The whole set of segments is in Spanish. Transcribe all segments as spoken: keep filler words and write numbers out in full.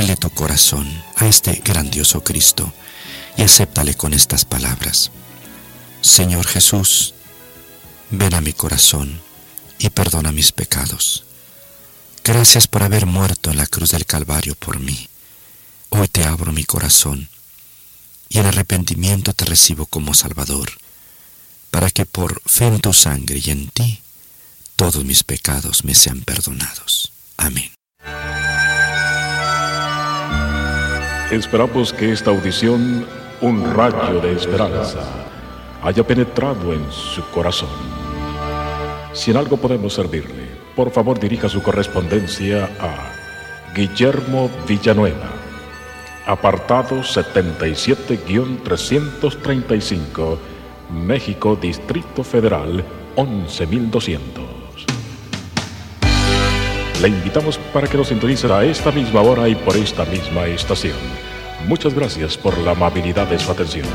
ábrele tu corazón a este grandioso Cristo y acéptale con estas palabras. Señor Jesús, ven a mi corazón y perdona mis pecados. Gracias por haber muerto en la cruz del Calvario por mí. Hoy te abro mi corazón y en arrepentimiento te recibo como Salvador, para que por fe en tu sangre y en ti, todos mis pecados me sean perdonados. Amén. Esperamos que esta audición, un rayo de esperanza, haya penetrado en su corazón. Si en algo podemos servirle, por favor dirija su correspondencia a Guillermo Villanueva, apartado setenta y siete trescientos treinta y cinco, México, Distrito Federal, once mil doscientos. Le invitamos para que nos sintonice a esta misma hora y por esta misma estación. Muchas gracias por la amabilidad de su atención.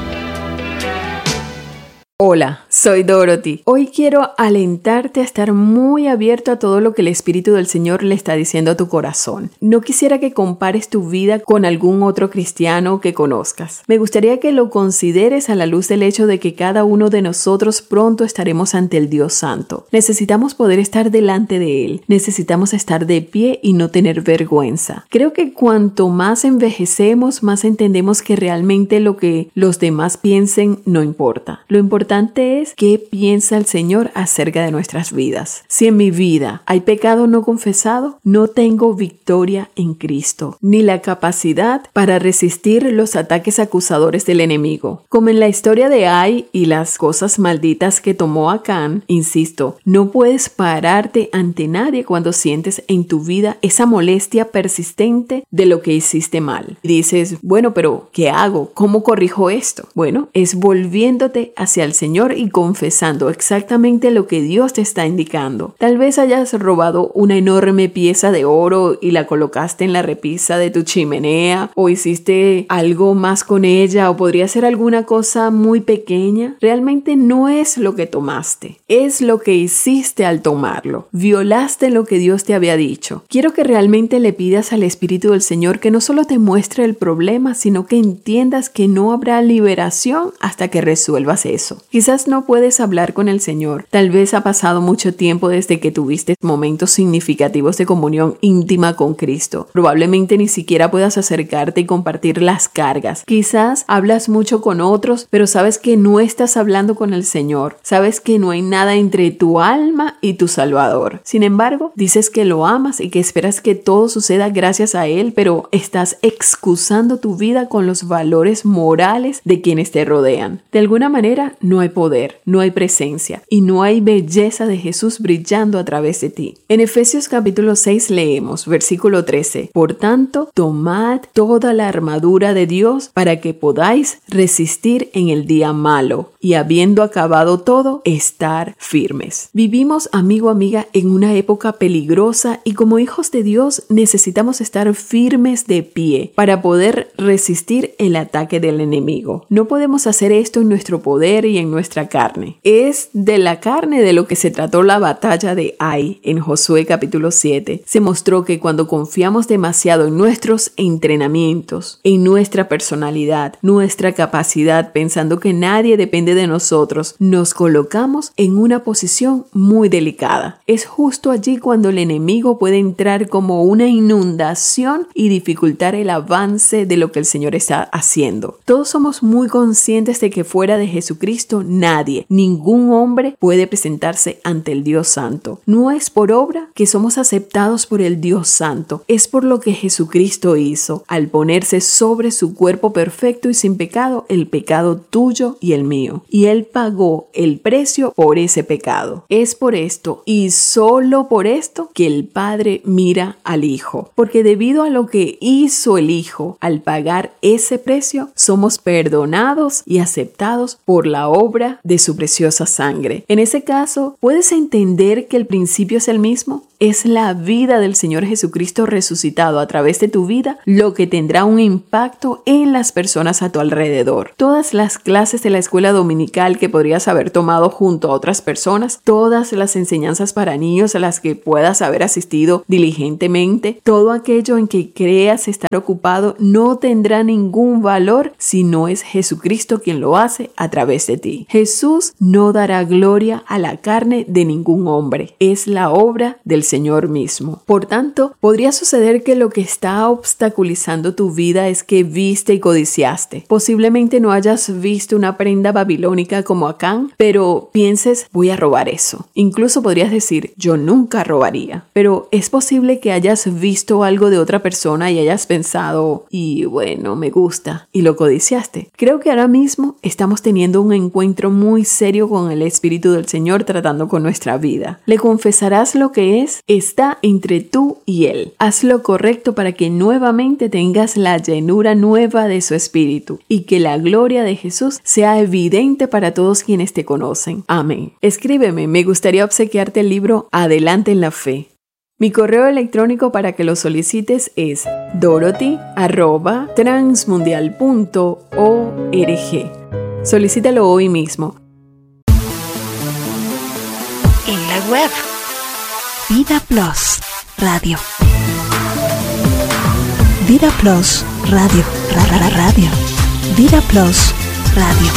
Hola, soy Dorothy. Hoy quiero alentarte a estar muy abierto a todo lo que el Espíritu del Señor le está diciendo a tu corazón. No quisiera que compares tu vida con algún otro cristiano que conozcas. Me gustaría que lo consideres a la luz del hecho de que cada uno de nosotros pronto estaremos ante el Dios Santo. Necesitamos poder estar delante de Él. Necesitamos estar de pie y no tener vergüenza. Creo que cuanto más envejecemos, más entendemos que realmente lo que los demás piensen no importa. Lo importante Lo importante es qué piensa el Señor acerca de nuestras vidas. Si en mi vida hay pecado no confesado, no tengo victoria en Cristo, ni la capacidad para resistir los ataques acusadores del enemigo. Como en la historia de Ai y las cosas malditas que tomó Acán, insisto, no puedes pararte ante nadie cuando sientes en tu vida esa molestia persistente de lo que hiciste mal. Dices, bueno, pero ¿qué hago? ¿Cómo corrijo esto? Bueno, es volviéndote hacia el Señor y confesando exactamente lo que Dios te está indicando. Tal vez hayas robado una enorme pieza de oro y la colocaste en la repisa de tu chimenea, o hiciste algo más con ella, o podría ser alguna cosa muy pequeña. Realmente no es lo que tomaste, es lo que hiciste al tomarlo. Violaste lo que Dios te había dicho. Quiero que realmente le pidas al Espíritu del Señor que no solo te muestre el problema, sino que entiendas que no habrá liberación hasta que resuelvas eso. Quizás no puedes hablar con el Señor. Tal vez ha pasado mucho tiempo desde que tuviste momentos significativos de comunión íntima con Cristo. Probablemente ni siquiera puedas acercarte y compartir las cargas. Quizás hablas mucho con otros, pero sabes que no estás hablando con el Señor. Sabes que no hay nada entre tu alma y tu Salvador. Sin embargo, dices que lo amas y que esperas que todo suceda gracias a Él, pero estás excusando tu vida con los valores morales de quienes te rodean. De alguna manera, no hay poder, no hay presencia y no hay belleza de Jesús brillando a través de ti. En Efesios capítulo seis leemos, versículo trece, por tanto, tomad toda la armadura de Dios para que podáis resistir en el día malo y habiendo acabado todo, estar firmes. Vivimos, amigo, amiga, en una época peligrosa y como hijos de Dios necesitamos estar firmes de pie para poder resistir el ataque del enemigo. No podemos hacer esto en nuestro poder y en nuestra carne. Es de la carne de lo que se trató la batalla de Ai en Josué capítulo siete. Se mostró que cuando confiamos demasiado en nuestros entrenamientos, en nuestra personalidad, nuestra capacidad, pensando que nadie depende de nosotros, nos colocamos en una posición muy delicada. Es justo allí cuando el enemigo puede entrar como una inundación y dificultar el avance de lo que el Señor está haciendo. Todos somos muy conscientes de que fuera de Jesucristo nadie, ningún hombre puede presentarse ante el Dios Santo. No es por obra que somos aceptados por el Dios Santo, es por lo que Jesucristo hizo al ponerse sobre su cuerpo perfecto y sin pecado el pecado tuyo y el mío. Y Él pagó el precio por ese pecado. Es por esto y solo por esto que el Padre mira al Hijo, porque debido a lo que hizo el Hijo al pagar ese precio, somos perdonados y aceptados por la obra de su preciosa sangre. En ese caso, ¿puedes entender que el principio es el mismo? Es la vida del Señor Jesucristo resucitado a través de tu vida lo que tendrá un impacto en las personas a tu alrededor. Todas las clases de la escuela dominical dominical que podrías haber tomado junto a otras personas, todas las enseñanzas para niños a las que puedas haber asistido diligentemente, todo aquello en que creas estar ocupado no tendrá ningún valor si no es Jesucristo quien lo hace a través de ti. Jesús no dará gloria a la carne de ningún hombre, es la obra del Señor mismo. Por tanto, podría suceder que lo que está obstaculizando tu vida es que viste y codiciaste. Posiblemente no hayas visto una prenda babilónica como Acán, pero pienses, voy a robar eso. Incluso podrías decir, yo nunca robaría. Pero es posible que hayas visto algo de otra persona y hayas pensado, y bueno, me gusta, y lo codiciaste. Creo que ahora mismo estamos teniendo un encuentro muy serio con el Espíritu del Señor tratando con nuestra vida. Le confesarás lo que es, está entre tú y Él. Haz lo correcto para que nuevamente tengas la llenura nueva de su Espíritu y que la gloria de Jesús sea evidente para todos quienes te conocen. Amén. Escríbeme, me gustaría obsequiarte el libro Adelante en la Fe. Mi correo electrónico para que lo solicites es dorothy arroba transmundial punto org. Solicítalo hoy mismo. En la web Vida Plus Radio. Vida Plus Radio. Ra, ra, radio. Vida Plus Radio.